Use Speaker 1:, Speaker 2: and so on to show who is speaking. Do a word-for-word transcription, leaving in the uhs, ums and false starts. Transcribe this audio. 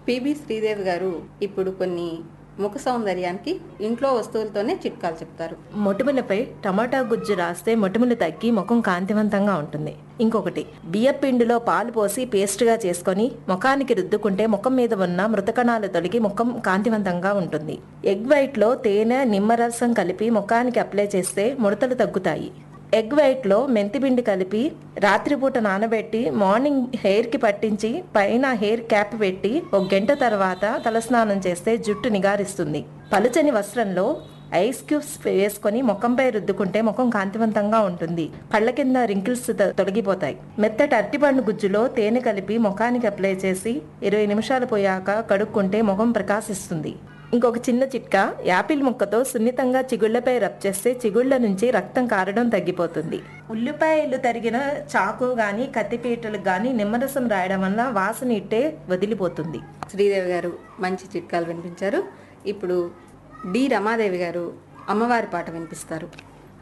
Speaker 1: PB Sridevi గారు ఇప్పుడు కొన్ని ముఖ సౌందర్యానికి ఇంట్లో వస్తువులతోనే చిట్కాలు చెప్తారు.
Speaker 2: మొటిమలపై టమాటా గుజ్జు రాస్తే మొటిమలు తగ్గి ముఖం కాంతివంతంగా ఉంటుంది. ఇంకొకటి, బియ్యపిండిలో పాలు పోసి పేస్ట్గా చేసుకొని ముఖానికి రుద్దుకుంటే ముఖం మీద ఉన్న మృతకణాలు తొలగి ముఖం కాంతివంతంగా ఉంటుంది. ఎగ్ వైట్లో తేనె నిమ్మరసం కలిపి ముఖానికి అప్లై చేస్తే ముడతలు తగ్గుతాయి. ఎగ్ వైట్లో మెంతిపిండి కలిపి రాత్రిపూట నానబెట్టి మార్నింగ్ హెయిర్కి పట్టించి పైన హెయిర్ క్యాప్ పెట్టి ఒక గంట తర్వాత తలస్నానం చేస్తే జుట్టు నిగారిస్తుంది. పలుచని వస్త్రంలో ఐస్ క్యూబ్స్ వేసుకొని ముఖంపై రుద్దుకుంటే ముఖం కాంతివంతంగా ఉంటుంది. కళ్ళ కింద రింకిల్స్ తొలగిపోతాయి. మెత్తటి అరటిపండు గుజ్జులో తేనె కలిపి ముఖానికి అప్లై చేసి ఇరవై నిమిషాలు పోయాక కడుక్కుంటే ముఖం ప్రకాశిస్తుంది. ఇంకొక చిన్న చిట్కా, యాపిల్ ముక్కతో సున్నితంగా చిగుళ్లపై రబ్ చేస్తే చిగుళ్ల నుంచి రక్తం కారడం తగ్గిపోతుంది. ఉల్లిపాయలు తరిగిన చాకు గాని కత్తిపీటలకు గాని నిమ్మరసం రాయడం వల్ల వాసన ఇట్టే వదిలిపోతుంది.
Speaker 1: శ్రీదేవి గారు మంచి చిట్కాలు వినిపించారు. ఇప్పుడు డి రమాదేవి గారు అమ్మవారి పాట వినిపిస్తారు.